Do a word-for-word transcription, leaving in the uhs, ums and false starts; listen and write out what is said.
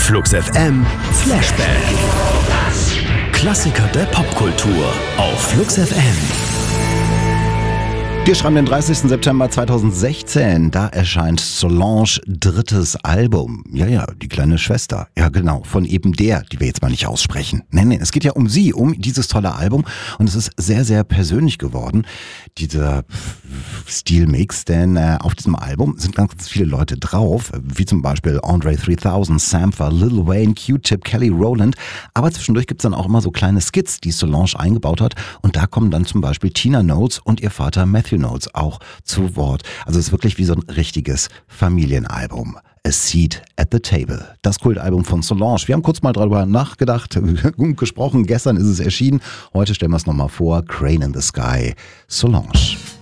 Flux F M Flashback. Klassiker der Popkultur auf Flux F M. Wir schreiben den dreißigsten September zweitausendsechzehn. Da erscheint Solange drittes Album. Ja, ja, die kleine Schwester. Ja, genau, von eben der, die wir jetzt mal nicht aussprechen. Nein, nein, es geht ja um sie, um dieses tolle Album. Und es ist sehr, sehr persönlich geworden, dieser Stilmix. Denn äh, auf diesem Album sind ganz, ganz viele Leute drauf, wie zum Beispiel Andre dreitausend, Sampha, Lil Wayne, Q-Tip, Kelly Rowland. Aber zwischendurch gibt's dann auch immer so kleine Skits, die Solange eingebaut hat. Und da kommen dann zum Beispiel Tina Notes und ihr Vater Matthew Notes auch zu Wort. Also es ist wirklich wie so ein richtiges Familienalbum. A Seat at the Table. Das Kultalbum von Solange. Wir haben kurz mal darüber nachgedacht und gesprochen. Gestern ist es erschienen. Heute stellen wir es nochmal vor. Crane in the Sky. Solange.